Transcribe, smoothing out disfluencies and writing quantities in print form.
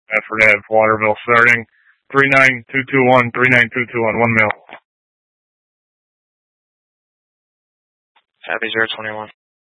Medford Ave, Waterville, starting 39221, 39221, 1 mil. Happy 021.